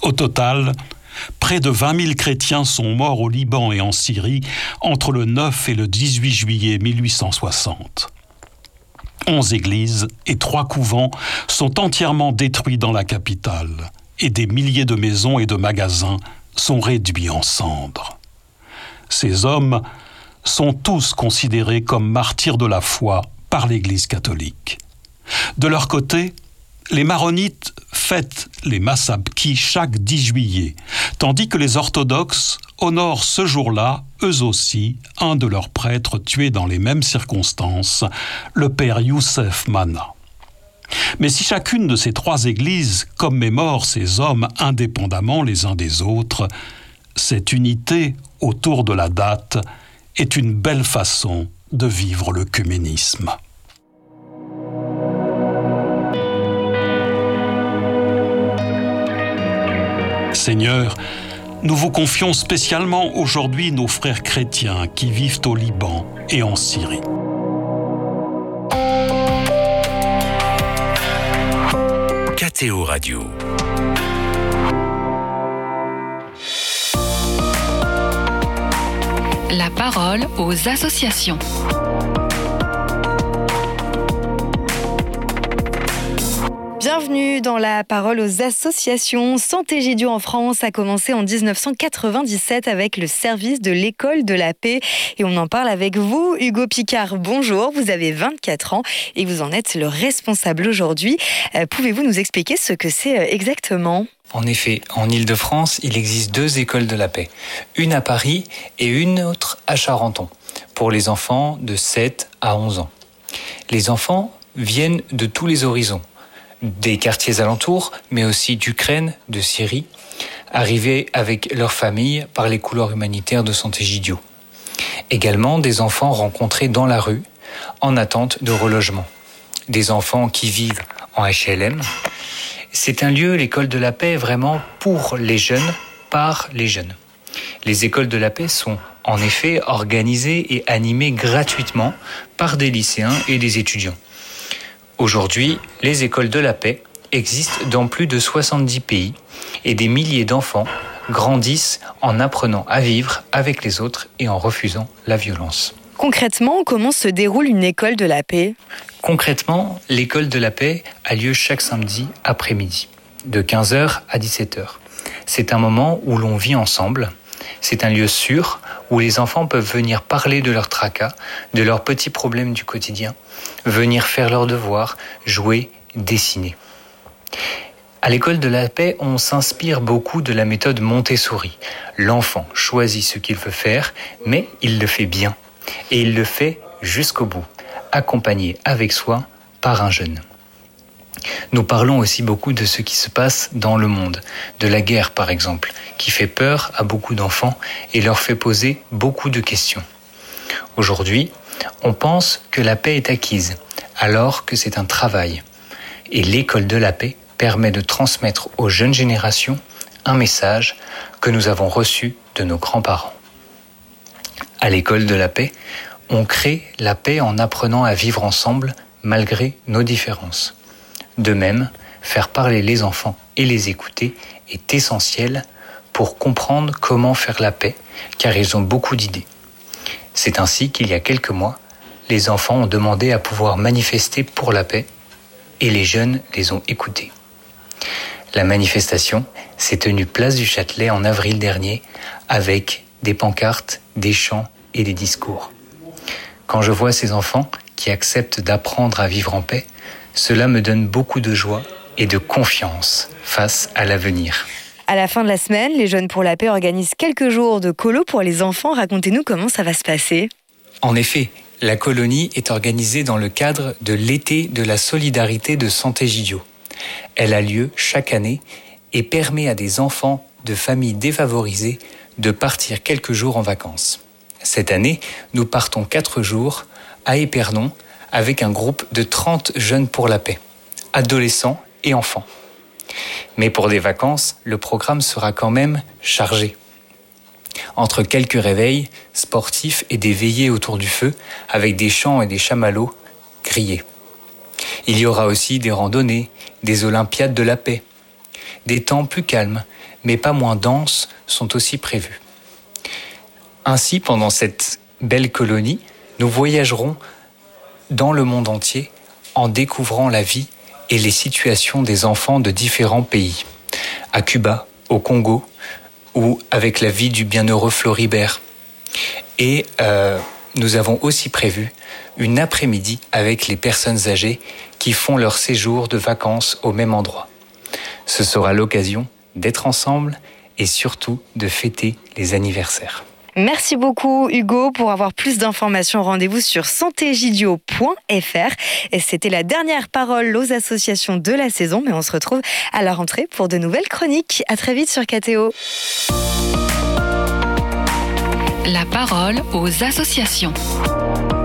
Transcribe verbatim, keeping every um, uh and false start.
Au total, près de vingt mille chrétiens sont morts au Liban et en Syrie entre le neuf et le dix-huit juillet mille huit cent soixante. Onze églises et trois couvents sont entièrement détruits dans la capitale et des milliers de maisons et de magasins sont réduits en cendres. Ces hommes sont tous considérés comme martyrs de la foi par l'Église catholique. De leur côté, les maronites fêtent les Massabki chaque dix juillet, tandis que les orthodoxes honorent ce jour-là, eux aussi, un de leurs prêtres tués dans les mêmes circonstances, le père Youssef Mana. Mais si chacune de ces trois églises commémore ces hommes indépendamment les uns des autres, cette unité autour de la date est une belle façon de vivre l'œcuménisme. Seigneur, nous vous confions spécialement aujourd'hui nos frères chrétiens qui vivent au Liban et en Syrie. K T O Radio. La parole aux associations. Bienvenue dans la parole aux associations. Santégidio en France a commencé en dix-neuf cent quatre-vingt-dix-sept avec le service de l'école de la paix. Et on en parle avec vous, Hugo Picard. Bonjour, vous avez vingt-quatre ans et vous en êtes le responsable aujourd'hui. Euh, pouvez-vous nous expliquer ce que c'est exactement ? En effet, en Île-de-France, il existe deux écoles de la paix. Une à Paris et une autre à Charenton, pour les enfants de sept à onze ans. Les enfants viennent de tous les horizons, des quartiers alentours, mais aussi d'Ukraine, de Syrie, arrivés avec leur famille par les couloirs humanitaires de Santégidio. Également des enfants rencontrés dans la rue, en attente de relogement. Des enfants qui vivent en H L M. C'est un lieu, l'école de la paix, vraiment pour les jeunes, par les jeunes. Les écoles de la paix sont en effet organisées et animées gratuitement par des lycéens et des étudiants. Aujourd'hui, les écoles de la paix existent dans plus de soixante-dix pays et des milliers d'enfants grandissent en apprenant à vivre avec les autres et en refusant la violence. Concrètement, comment se déroule une école de la paix ? Concrètement, l'école de la paix a lieu chaque samedi après-midi, de quinze heures à dix-sept heures. C'est un moment où l'on vit ensemble. C'est un lieu sûr où les enfants peuvent venir parler de leurs tracas, de leurs petits problèmes du quotidien, venir faire leurs devoirs, jouer, dessiner. À l'école de la paix, on s'inspire beaucoup de la méthode Montessori. L'enfant choisit ce qu'il veut faire, mais il le fait bien. Et il le fait jusqu'au bout, accompagné avec soin par un jeune. Nous parlons aussi beaucoup de ce qui se passe dans le monde, de la guerre par exemple, qui fait peur à beaucoup d'enfants et leur fait poser beaucoup de questions. Aujourd'hui, on pense que la paix est acquise, alors que c'est un travail. Et l'école de la paix permet de transmettre aux jeunes générations un message que nous avons reçu de nos grands-parents. À l'école de la paix, on crée la paix en apprenant à vivre ensemble malgré nos différences. De même, faire parler les enfants et les écouter est essentiel pour comprendre comment faire la paix, car ils ont beaucoup d'idées. C'est ainsi qu'il y a quelques mois, les enfants ont demandé à pouvoir manifester pour la paix et les jeunes les ont écoutés. La manifestation s'est tenue place du Châtelet en avril dernier avec des pancartes, des chants et des discours. Quand je vois ces enfants qui acceptent d'apprendre à vivre en paix, cela me donne beaucoup de joie et de confiance face à l'avenir. À la fin de la semaine, les Jeunes pour la paix organisent quelques jours de colo pour les enfants. Racontez-nous comment ça va se passer. En effet, la colonie est organisée dans le cadre de l'été de la solidarité de Santégidio. Elle a lieu chaque année et permet à des enfants de familles défavorisées de partir quelques jours en vacances. Cette année, nous partons quatre jours à Épernon avec un groupe de trente Jeunes pour la paix, adolescents et enfants. Mais pour des vacances, le programme sera quand même chargé. Entre quelques réveils sportifs et des veillées autour du feu, avec des chants et des chamallows grillés. Il y aura aussi des randonnées, des olympiades de la paix, Des temps plus calmes, mais pas moins denses, sont aussi prévus. Ainsi, pendant cette belle colonie, nous voyagerons dans le monde entier en découvrant la vie et les situations des enfants de différents pays. À Cuba, au Congo, ou avec la vie du bienheureux Floribert. Et euh, nous avons aussi prévu une après-midi avec les personnes âgées qui font leur séjour de vacances au même endroit. Ce sera l'occasion d'être ensemble et surtout de fêter les anniversaires. Merci beaucoup Hugo. Pour avoir plus d'informations, rendez-vous sur santégidio point f r. Et c'était la dernière parole aux associations de la saison, mais on se retrouve à la rentrée pour de nouvelles chroniques. À très vite sur K T O. La parole aux associations.